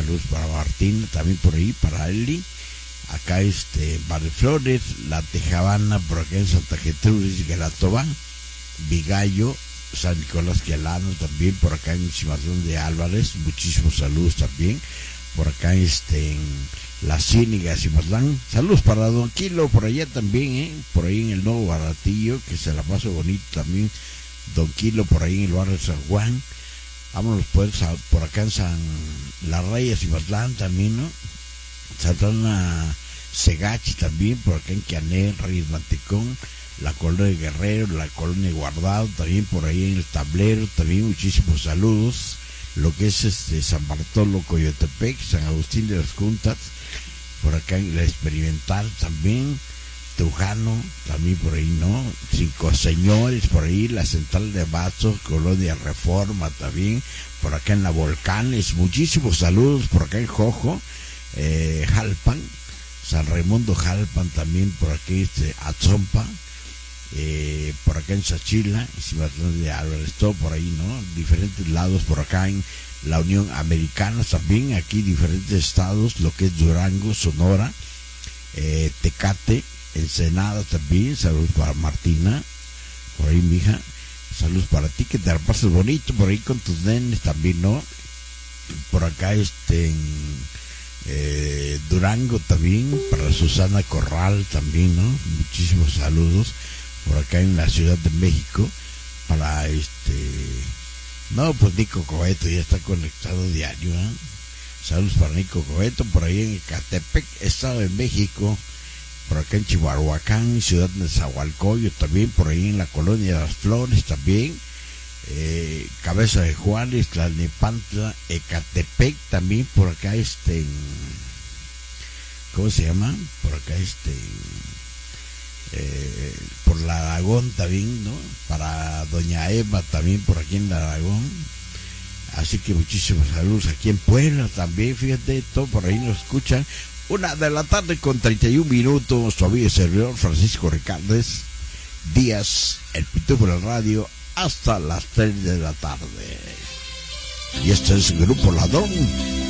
saludos para Martín, también por ahí, para Eli. Acá Valflores, La Tejabana, por acá en Santa Gertrudis, Guelatobán, Vigallo, San Nicolás Quelano, también por acá en Cimarrón de Álvarez, muchísimos saludos también. Por acá en La Ciénaga, Cimatlán, saludos para Don Quilo, por allá también, por ahí en el Nuevo Baratillo, que se la pasó bonito también, Don Quilo, por ahí en el barrio de San Juan. Vámonos pues por acá en La Raya, Cimatlán también, ¿no? Santana Segachi también, por acá en Quiané, Reyes Mantecón, la colonia Guerrero, la colonia Guardado, también por ahí en el Tablero, también muchísimos saludos. Lo que es San Bartolo, Coyotepec, San Agustín de las Juntas, por acá en la Experimental también, Trujano, también por ahí, ¿no? Cinco Señores, por ahí, la Central de Bastos, Colonia Reforma también, por acá en la Volcanes, muchísimos saludos, por acá en Jojo, Jalpan, San Raimundo Jalpan también, por aquí Atzompa, por acá en Sachila, Cimatlán de Álvarez, todo por ahí, ¿no? Diferentes lados, por acá en la Unión Americana también, aquí diferentes estados, lo que es Durango, Sonora, Tecate, Ensenada también, saludos para Martina, por ahí mija, saludos para ti, que te la pases bonito, por ahí con tus nenes también, ¿no? Por acá Durango también, para Susana Corral también, ¿no? Muchísimos saludos. Por acá en la Ciudad de México, para no, pues Nico Cobeto ya está conectado diario, ¿eh? Saludos para Nico Cobeto, por ahí en Ecatepec, Estado de México, por acá en Chihuahuacán, Ciudad de Zahualcoyo también, por ahí en la Colonia de las Flores también, Cabeza de Juárez, Tlalnepantla, Ecatepec también, por acá ¿cómo se llama? Por acá por la Aragón también, ¿no? Para Doña Eva también por aquí en la Aragón. Así que muchísimos saludos aquí en Puebla también, fíjate, todo por ahí nos escuchan. 1:31 p.m, su amigo y servidor Francisco Ricardes Díaz, el Pitufo de la Radio, hasta las 3 de la tarde. Y este es el Grupo Ladrón